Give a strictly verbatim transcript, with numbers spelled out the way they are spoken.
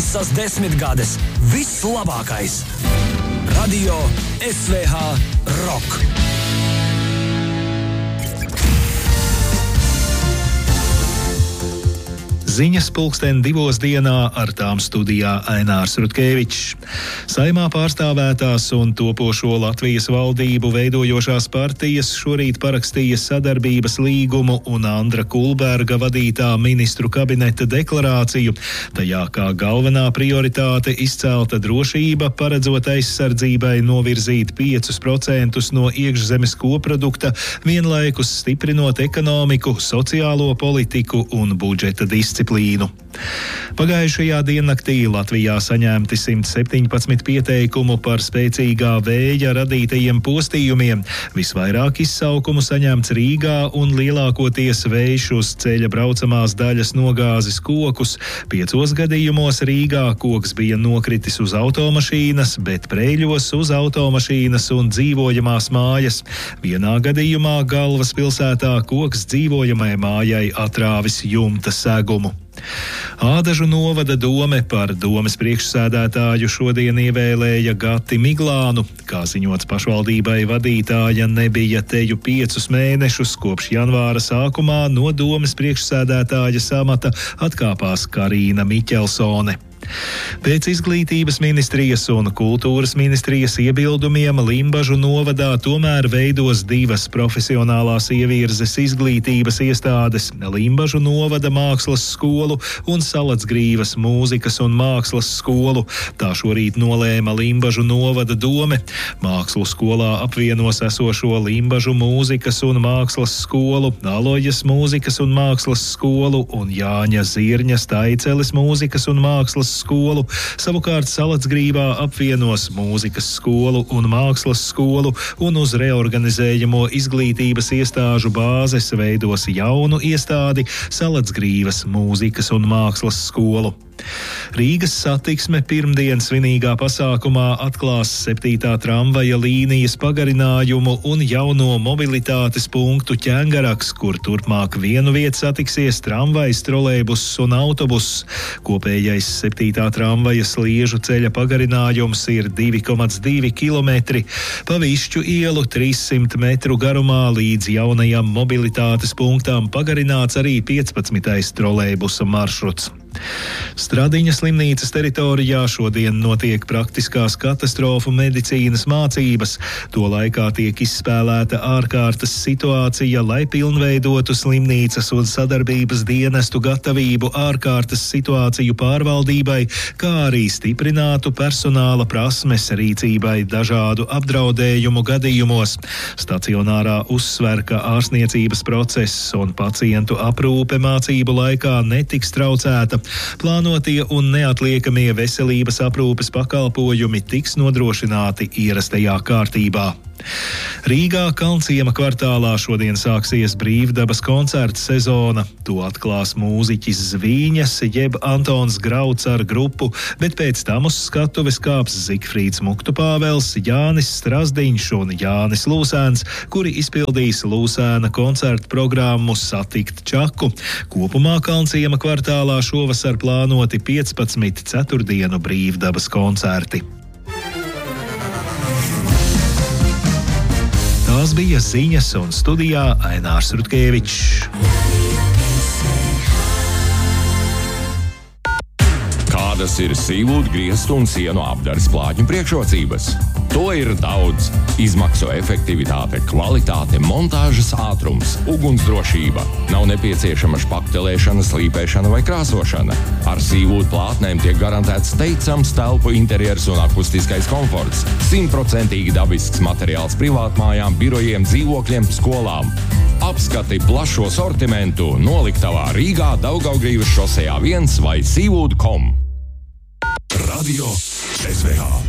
Piecas desmitgades. Viss labākais. Radio S V H Rock. Ziņas pulksten divos dienā, ar tām studijā Ainārs Rutkevičs. Saimā pārstāvētās un topošo Latvijas valdību veidojošās partijas šorīt parakstīja sadarbības līgumu un Andra Kulberga vadītā ministru kabineta deklarāciju. Tajā kā galvenā prioritāte izcelta drošība, paredzot aizsardzībai novirzīt piecus procentus no iekšzemes koprodukta, vienlaikus stiprinot ekonomiku, sociālo politiku un budžeta disciplīnu. Pagājušajā diennaktī Latvijā saņemti simt septiņpadsmit pieteikumu par spēcīgā vēja radītajiem postījumiem. Visvairāk izsaukumu saņemts Rīgā un lielākoties vējš uz ceļa braucamās daļas nogāzis kokus. Piecos gadījumos Rīgā koks bija nokritis uz automašīnas, bet Preiļos uz automašīnas un dzīvojamās mājas. Vienā gadījumā Galvaspilsētā koks dzīvojamai mājai atrāvis jumta segumu. Ādažu novada dome par domes priekšsēdētāju šodien ievēlēja Gati Miglānu. Kā ziņots pašvaldībai, vadītāja nebija teju piecus mēnešus, kopš janvāra sākumā no domes priekšsēdētāja amata atkāpās Karīna Miķelsone. Pēc izglītības ministrijas un kultūras ministrijas iebildumiem Limbažu novadā tomēr veidos divas profesionālās ievirzes izglītības iestādes – Limbažu novada mākslas skolu un Salacgrīvas mūzikas un mākslas skolu. Tā šorīt nolēma Limbažu novada dome. Mākslu skolā apvienos esošo Limbažu mūzikas un mākslas skolu, Alojas mūzikas un mākslas skolu un Jāņa Zirņa Staiceles mūzikas un mākslas skolu. Savukārt Salacgrīvā apvienos mūzikas skolu un mākslas skolu un uz reorganizējamo izglītības iestāžu bāzes veidos jaunu iestādi Salacgrīvas mūzikas un mākslas skolu. Rīgas satiksme pirmdien svinīgā pasākumā atklās septītā tramvaja līnijas pagarinājumu un jauno mobilitātes punktu Ķengaraks, kur turpmāk vienu vietu satiksies tramvajs, trolejbuss un autobuss. Kopējais septītā tramvaja Sliežu ceļa pagarinājums ir divi komats divi kilometri, pa Višķu ielu trīssimt metru garumā līdz jaunajam mobilitātes punktam pagarināts arī piecpadsmitais trolejbusa maršruts. Stradiņa slimnīcas teritorijā šodien notiek praktiskās katastrofu medicīnas mācības. To laikā tiek izspēlēta ārkārtas situācija, lai pilnveidotu slimnīcas un sadarbības dienestu gatavību ārkārtas situāciju pārvaldībai, kā arī stiprinātu personāla prasmes rīcībai dažādu apdraudējumu gadījumos. Stacionārā uzsver, ka ārstniecības process un pacientu aprūpe mācību laikā netiks traucēta. Plānotie un neatliekamie veselības aprūpes pakalpojumi tiks nodrošināti ierastajā kārtībā. Rīgā Kalnciema kvartālā šodien sāksies brīvdabas koncerta sezona. To atklās mūziķis Zvīņas, jeb Antons Grauds ar grupu, bet pēc tam uz skatuves kāps Zigfrīds Muktupāvels, Jānis Strazdiņš un Jānis Lūsēns, kuri izpildīs Lūsēna koncerta programmu Satikt Čaku. Kopumā Kalnciema kvartālā šovasar plānoti piecpadsmit ceturtdienu brīvdabas koncerti. Tās bija ziņas un studijā Ainārs Rutkevičs. Kādas ir sīvūdu, griestu un sienu apdares plāķu priekšrocības? To ir daudz. Izmaksu efektivitāte, kvalitāte, montāžas ātrums, ugunsdrošība. Nav nepieciešama špaktelēšana, slīpēšana vai krāsošana. Ar sīvūdu plātnēm tiek garantēts teicams telpu interjers un akustiskais komforts. Simtprocentīgi dabisks materiāls privātmājām, birojiem, dzīvokļiem, skolām. Apskati plašo sortimentu noliktavā Rīgā, Daugavgrīvas šosejā viens vai sīvūdu punkt com. Radio S V H.